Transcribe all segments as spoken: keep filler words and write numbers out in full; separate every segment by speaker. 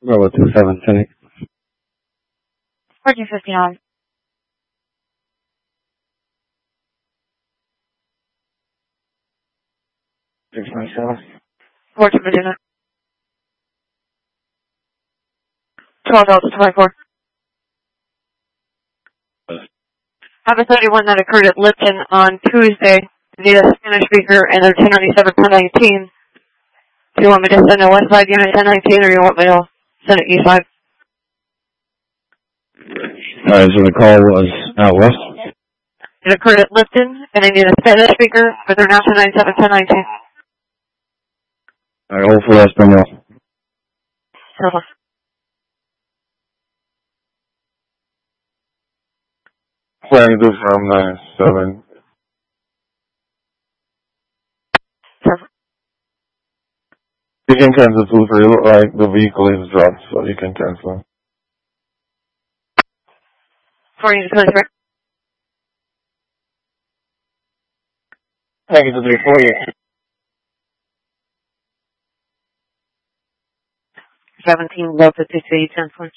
Speaker 1: Bravo two seven ten eight.
Speaker 2: fourteen fifty-nine.
Speaker 1: six nine seven.
Speaker 2: fourteen fifty-nine. twelve Delta twenty-four. Have a thirty-one that occurred at Lipton on Tuesday. Need a Spanish speaker and a ten ninety-seven ten nineteen. Do you want me to send a west side unit ten nineteen or you want me to send it east side?
Speaker 1: Alright, so the call was out west?
Speaker 2: It occurred at Lipton and I need a Spanish speaker, but they're now ten ninety-seven ten nineteen.
Speaker 1: Alright, hold for Espanol.
Speaker 2: So,
Speaker 1: Flying through from nine seven.
Speaker 2: so,
Speaker 1: You can cancel two three, look like the vehicle is dropped, so you can cancel.
Speaker 2: fourteen twenty-three.
Speaker 1: Thank you to three four eight.
Speaker 2: seventeen Delta two three ten four.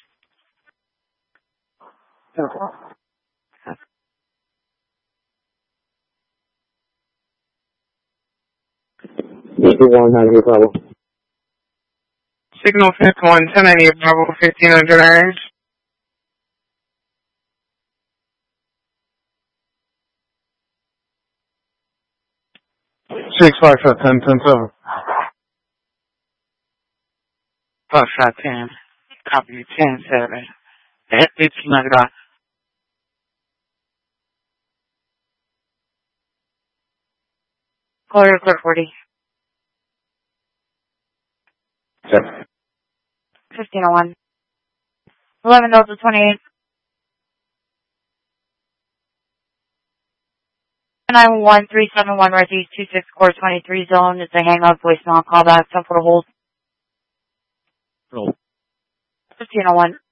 Speaker 1: one ninety Bravo.
Speaker 3: Signal fifth one, ten ninety Bravo, fifteen hundred hours.
Speaker 1: six five five ten ten seven.
Speaker 3: Five shot ten. Copy ten seven. At fifteen hundred hours.
Speaker 2: Clear, clear forty.
Speaker 1: Seven.
Speaker 2: fifteen oh one. eleven Delta twenty-eight. nine one three seven one Northeast two six core twenty-three zone. It's a hang up, voicemail, callback, ten four hold.
Speaker 1: Roll.
Speaker 2: fifteen oh one.